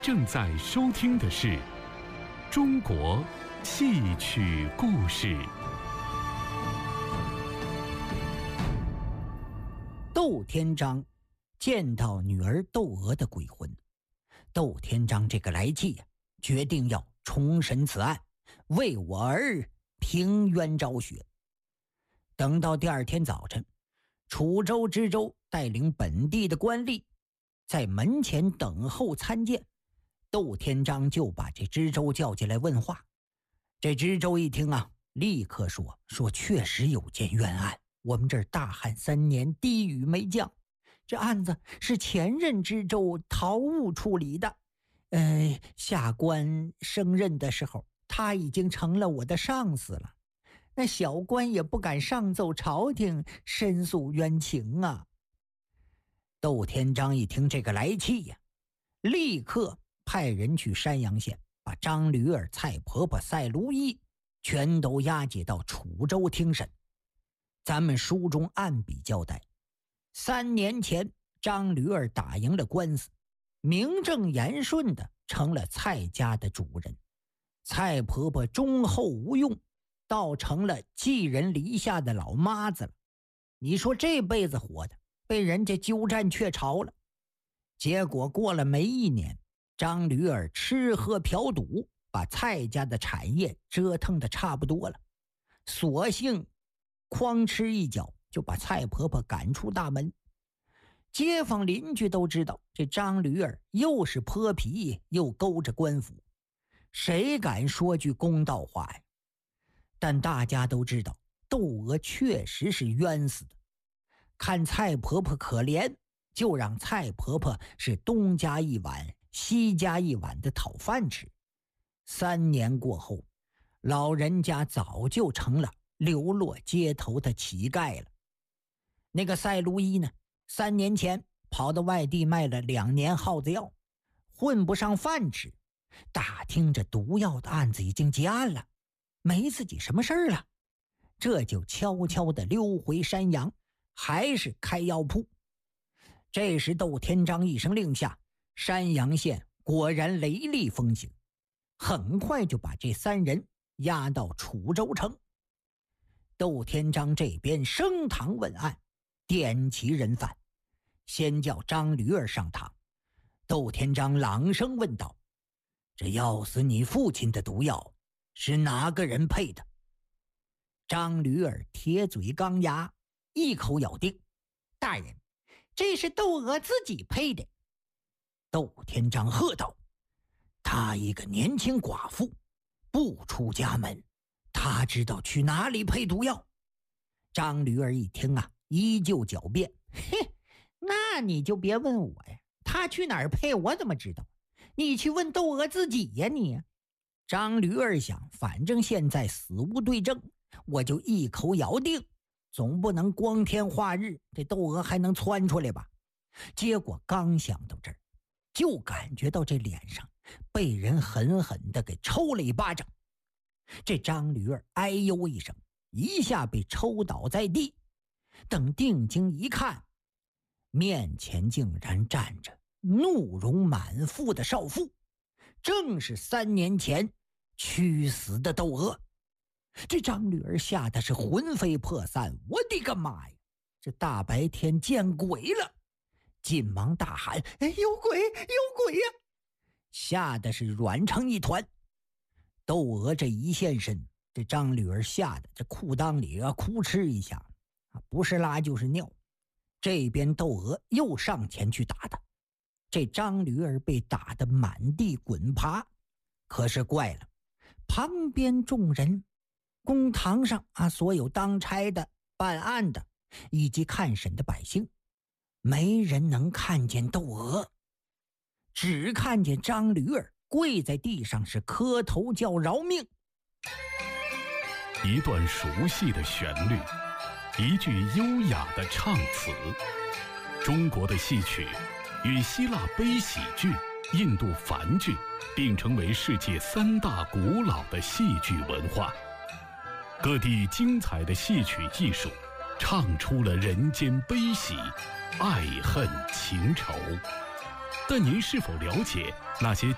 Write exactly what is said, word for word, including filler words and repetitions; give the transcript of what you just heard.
正在收听的是中国戏曲故事。 窦天章见到女儿窦娥的鬼魂，窦天章这个来气呀、啊，决定要重审此案，为我儿平冤昭雪。等到第二天早晨，楚州知州带领本地的官吏在门前等候参见，窦天章就把这知州叫进来问话。这知州一听啊，立刻说说确实有件冤案，我们这儿大旱三年，滴雨没降，这案子是前任知州陶务处理的。呃，下官升任的时候，他已经成了我的上司了，那小官也不敢上奏朝廷申诉冤情啊。窦天章一听这个来气呀、啊，立刻派人去山阳县，把张驴儿、蔡婆婆、赛卢一全都押解到楚州听审。咱们书中按笔交代，三年前张驴儿打赢了官司，名正言顺的成了蔡家的主人，蔡婆婆忠厚无用，倒成了寄人篱下的老妈子了。你说这辈子活的被人家鸠占鹊巢了。结果过了没一年，张驴儿吃喝嫖赌，把蔡家的产业折腾得差不多了，索性哐哧一脚就把蔡婆婆赶出大门。街坊邻居都知道这张驴儿又是泼皮又勾着官府，谁敢说句公道话呀？但大家都知道窦娥确实是冤死的，看蔡婆婆可怜，就让蔡婆婆是东家一碗西家一碗的讨饭吃。三年过后，老人家早就成了流落街头的乞丐了。那个赛卢一呢，三年前跑到外地卖了两年耗子药，混不上饭吃，打听着毒药的案子已经结案了，没自己什么事儿了，这就悄悄地溜回山阳，还是开药铺。这时窦天章一声令下，山阳县果然雷厉风行，很快就把这三人押到楚州城。窦天章这边升堂问案，点齐人犯，先叫张驴儿上堂。窦天章朗声问道：这要死你父亲的毒药是哪个人配的？张驴儿铁嘴钢牙，一口咬定：大人，这是窦娥自己配的。窦天章喝道：她一个年轻寡妇，不出家门，她知道去哪里配毒药？张驴儿一听啊，依旧狡辩：嘿，那你就别问我呀，她去哪儿配我怎么知道？你去问窦娥自己呀你。张驴儿想，反正现在死无对证，我就一口咬定，总不能光天化日这窦娥还能窜出来吧。结果刚想到这儿，就感觉到这脸上被人狠狠地给抽了一巴掌。这张驴儿哎呦一声，一下被抽倒在地。等定睛一看，面前竟然站着怒容满腹的少妇，正是三年前屈死的窦娥。这张驴儿吓得是魂飞魄散，我的个妈呀，这大白天见鬼了，紧忙大喊：哎，有鬼有鬼呀！吓得是软成一团。窦娥这一现身，这张驴儿吓得这裤裆里啊哭哧一下，不是拉就是尿。这边窦娥又上前去打他，这张驴儿被打得满地滚爬。可是怪了，旁边众人，公堂上啊，所有当差的、办案的以及看审的百姓，没人能看见窦娥，只看见张驴儿跪在地上是磕头叫饶命。 一段熟悉的旋律，一句优雅的唱词。中国的戏曲与希腊悲喜剧、印度梵剧并称为世界三大古老的戏剧文化。各地精彩的戏曲艺术唱出了人间悲喜、爱恨情仇。但您是否了解那些